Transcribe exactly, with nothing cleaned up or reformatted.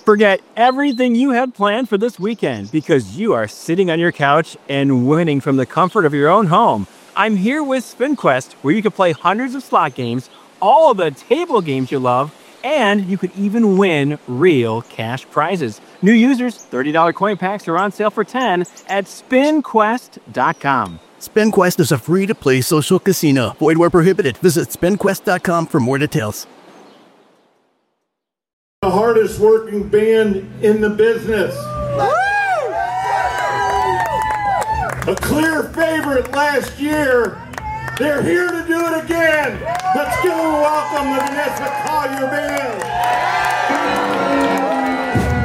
Forget everything you had planned for this weekend because you are sitting on your couch and winning from the comfort of your own home. I'm here with SpinQuest, where you can play hundreds of slot games, all of the table games you love, and you could even win real cash prizes. New users, thirty dollars coin packs are on sale for ten dollars at spin quest dot com. SpinQuest is a free-to-play social casino. Void where prohibited. Visit spin quest dot com for more details. The hardest working band in the business. A clear favorite last year. They're here to do it again. Let's give them a welcome to the Vanessa Collier Band.